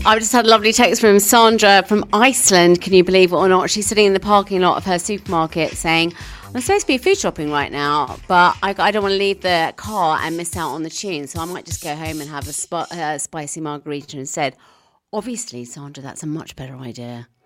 I've just had a lovely text from Sandra from Iceland. Can you believe it or not? She's sitting in the parking lot of her supermarket saying, I'm supposed to be food shopping right now, but I don't want to leave the car and miss out on the tune, so I might just go home and have a spicy margarita instead. Obviously, Sandra, that's a much better idea.